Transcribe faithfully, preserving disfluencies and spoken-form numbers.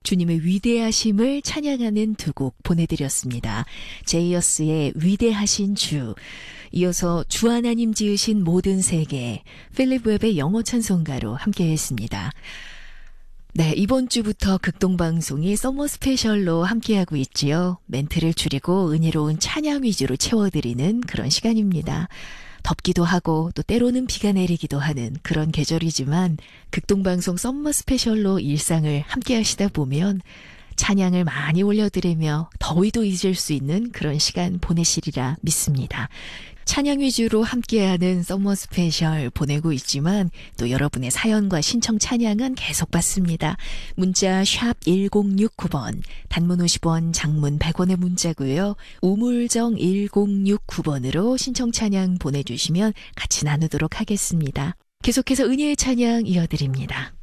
주님의 위대하심을 찬양하는 두 곡 보내드렸습니다. 제이어스의 위대하신 주, 이어서 주 하나님 지으신 모든 세계, 필립 웹의 영어 찬송가로 함께했습니다. 네, 이번 주부터 극동방송이 서머 스페셜로 함께하고 있지요. 멘트를 줄이고 은혜로운 찬양 위주로 채워드리는 그런 시간입니다. 덥기도 하고 또 때로는 비가 내리기도 하는 그런 계절이지만 극동방송 썸머 스페셜로 일상을 함께 하시다 보면 찬양을 많이 올려드리며 더위도 잊을 수 있는 그런 시간 보내시리라 믿습니다. 찬양 위주로 함께하는 썸머 스페셜 보내고 있지만 또 여러분의 사연과 신청 찬양은 계속 받습니다. 문자 샵 일공육구 번, 단문 오십 원, 장문 백 원의 문자고요. 우물정 일공육구 번으로 신청 찬양 보내주시면 같이 나누도록 하겠습니다. 계속해서 은혜의 찬양 이어드립니다.